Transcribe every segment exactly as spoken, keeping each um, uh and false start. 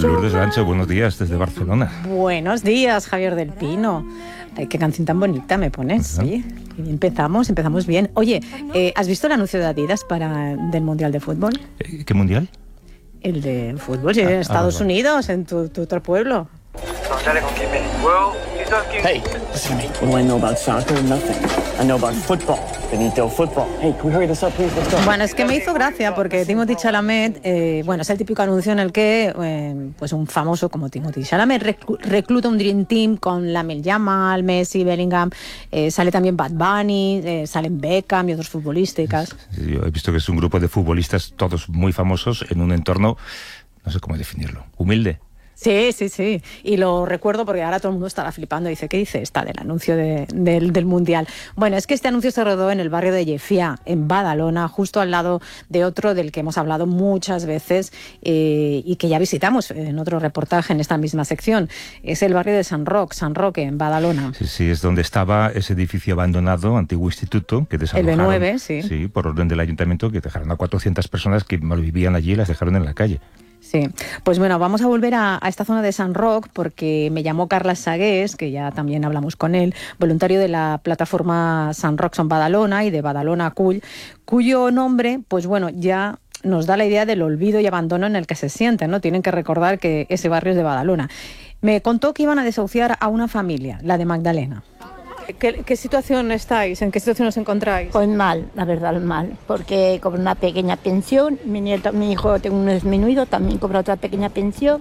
Lourdes Lancho, buenos días desde Barcelona. Buenos días, Javier del Pino. Ay, qué canción tan bonita me pones. Oye, empezamos, empezamos bien. Oye, eh, ¿has visto el anuncio de Adidas para del Mundial de Fútbol? ¿Qué mundial? El de fútbol, sí, Ah, en Estados ah, Unidos, en tu, tu otro pueblo. Hey, listen to me. What do I know about soccer? Nothing. I know about football. Benito, football. Hey, can we hurry this up, please? Let's go. Bueno, es que me hizo gracia porque Timothée Chalamet, eh, bueno, es el típico anuncio en el que eh, pues un famoso como Timothée Chalamet reclu- recluta un Dream Team con Lamine Yamal, Messi, Bellingham, eh, sale también Bad Bunny, eh, salen Beckham y otros futbolistas. Yo he visto que es un grupo de futbolistas, todos muy famosos, en un entorno, no sé cómo definirlo, humilde. Sí, sí, sí. Y lo recuerdo porque ahora todo el mundo estará flipando. Dice, ¿qué dice esta del anuncio de, del, del Mundial? Bueno, es que este anuncio se rodó en el barrio de Llefià, en Badalona, justo al lado de otro del que hemos hablado muchas veces eh, y que ya visitamos en otro reportaje en esta misma sección. Es el barrio de San Roque, San Roque, en Badalona. Sí, sí, es donde estaba ese edificio abandonado, antiguo instituto, que desalojaron. El B nueve, sí. Sí, por orden del ayuntamiento, que dejaron a cuatrocientas personas que vivían allí y las dejaron en la calle. Sí, pues bueno, vamos a volver a, a esta zona de San Roque porque me llamó Carles Sagués, que ya también hablamos con él, voluntario de la plataforma Sant Roc Som Badalona y de Badalona Acull, cuyo nombre, pues bueno, ya nos da la idea del olvido y abandono en el que se sienten, ¿no? Tienen que recordar que ese barrio es de Badalona. Me contó que iban a desahuciar a una familia, la de Magdalena. ¿Qué, qué situación estáis? ¿En qué situación os encontráis? Pues mal, la verdad, mal, porque cobro una pequeña pensión, mi nieto, mi hijo, tengo un disminuido, también cobra otra pequeña pensión,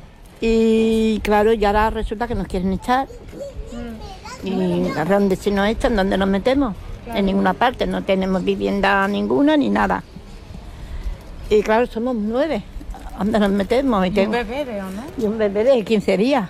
y claro, ya ahora resulta que nos quieren echar. Mm. Y a dónde si nos echan, ¿dónde nos metemos? Claro. En ninguna parte, no tenemos vivienda ninguna ni nada. Y claro, somos nueve, ¿dónde nos metemos? Y, ¿Y tengo, un bebé, veo, ¿no? Y un bebé de quince días.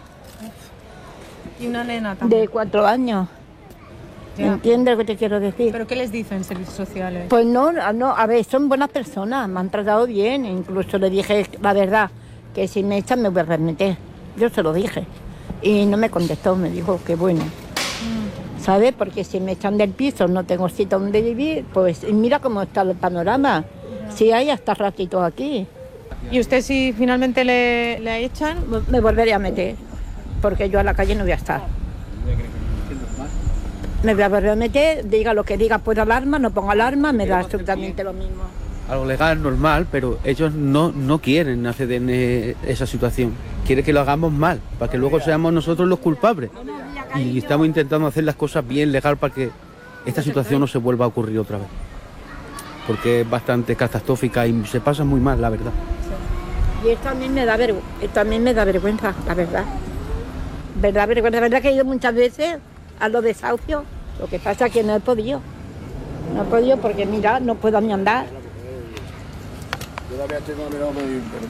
Y una nena también. De cuatro años. Ya. ¿Entiendes lo que te quiero decir? ¿Pero qué les dicen servicios sociales? Pues no, no, a ver, son buenas personas, me han tratado bien, incluso le dije la verdad, que si me echan me voy a remeter. Yo se lo dije y no me contestó, me dijo que bueno. Mm. ¿Sabes? Porque si me echan del piso, no tengo sitio donde vivir, pues y mira cómo está el panorama, ya. Si hay hasta ratitos aquí. ¿Y usted si finalmente le, le echan? Me volveré a meter, porque yo a la calle no voy a estar. Me voy a volver a meter, diga lo que diga, puedo alarma, no pongo alarma, me da absolutamente lo mismo. Algo legal, normal, pero ellos no, no quieren hacer en esa situación. Quieren que lo hagamos mal, para que luego seamos nosotros los culpables. Y estamos intentando hacer las cosas bien, legal, para que esta situación no se vuelva a ocurrir otra vez. Porque es bastante catastrófica y se pasa muy mal, la verdad. Y esto también me da, vergü- también me da vergüenza, la verdad. Verdad, vergüenza, la verdad que he ido muchas veces a los desahucios. Lo que pasa es que no he podido. No he podido porque, mira, no puedo ni andar.